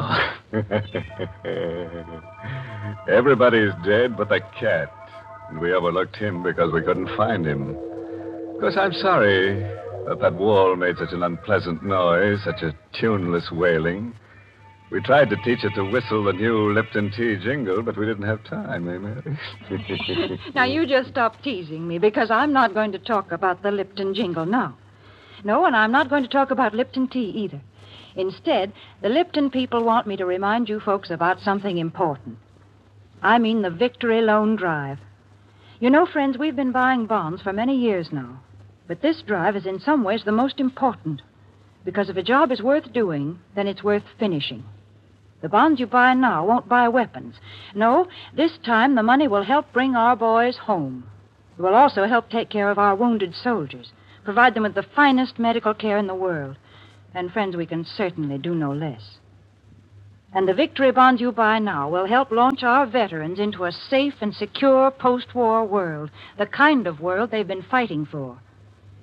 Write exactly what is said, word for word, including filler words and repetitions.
now. Everybody's dead but the cat. And we overlooked him because we couldn't find him. Of course, I'm sorry that that wall made such an unpleasant noise, such a tuneless wailing. We tried to teach it to whistle the new Lipton tea jingle, but we didn't have time, eh, Mary? Now, you just stop teasing me, because I'm not going to talk about the Lipton jingle now. No, and I'm not going to talk about Lipton tea either. Instead, the Lipton people want me to remind you folks about something important. I mean the Victory Loan Drive. You know, friends, we've been buying bonds for many years now. But this drive is in some ways the most important. Because if a job is worth doing, then it's worth finishing. The bonds you buy now won't buy weapons. No, this time the money will help bring our boys home. It will also help take care of our wounded soldiers, provide them with the finest medical care in the world. And, friends, we can certainly do no less. And the victory bonds you buy now will help launch our veterans into a safe and secure post-war world, the kind of world they've been fighting for.